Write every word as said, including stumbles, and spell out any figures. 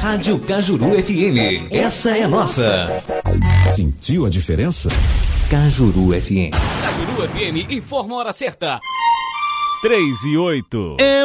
Rádio Cajuru F M. Essa é nossa. Sentiu a diferença? Cajuru F M. Cajuru F M informa a hora certa. três e oito.